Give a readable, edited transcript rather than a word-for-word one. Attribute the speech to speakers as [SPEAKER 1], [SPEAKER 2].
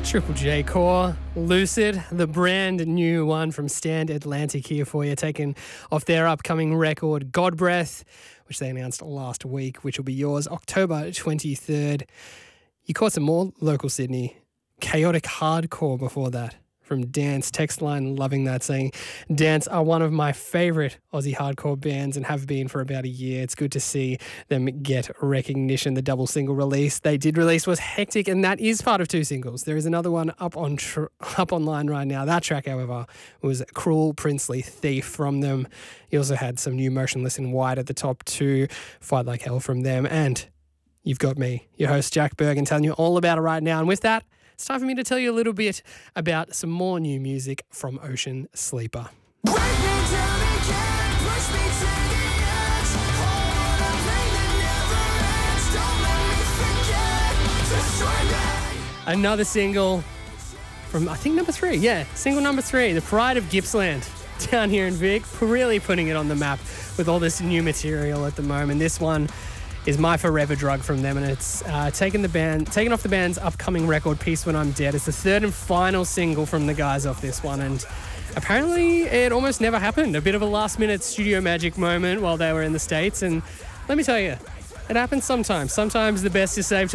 [SPEAKER 1] Triple J Core, Lucid, the brand new one from Stand Atlantic here for you, taken off their upcoming record, God Breath, which they announced last week, which will be yours October 23rd. You caught some more local Sydney, Chaotic Hardcore before that. From Dance, text line, loving that, saying, Dance are one of my favourite Aussie hardcore bands and have been for about a year. It's good to see them get recognition. The double single release they did release was Hectic, and that is part of two singles. There is another one up online right now. That track, however, was Cruel Princely Thief from them. You also had some new Motionless in White at the top too, Fight Like Hell from them, and you've got me, your host Jack Bergen, telling you all about it right now. And with that, it's time for me to tell you a little bit about some more new music from Ocean Sleeper. Another single from, I think, number 3. Yeah, single number 3, The Pride of Gippsland, down here in Vic, really putting it on the map with all this new material at the moment. This one is My Forever Drug from them, and it's taken off the band's upcoming record, Peace When I'm Dead. It's the third and final single from the guys off this one, and apparently it almost never happened. A bit of a last-minute studio magic moment while they were in the States, and let me tell you, it happens sometimes. Sometimes the best is saved